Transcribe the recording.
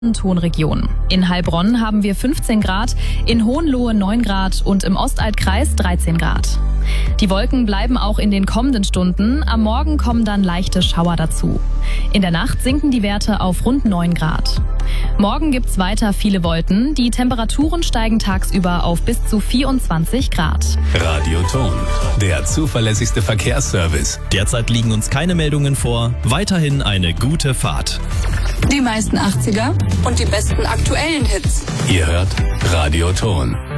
Tonregion. In Heilbronn haben wir 15 Grad, in Hohenlohe 9 Grad und im Ostaltkreis 13 Grad. Die Wolken bleiben auch in den kommenden Stunden. Am Morgen kommen dann leichte Schauer dazu. In der Nacht sinken die Werte auf rund 9 Grad. Morgen gibt's weiter viele Wolken. Die Temperaturen steigen tagsüber auf bis zu 24 Grad. Radioton, der zuverlässigste Verkehrsservice. Derzeit liegen uns keine Meldungen vor. Weiterhin eine gute Fahrt. Die meisten 80er und die besten aktuellen Hits. Ihr hört Radioton.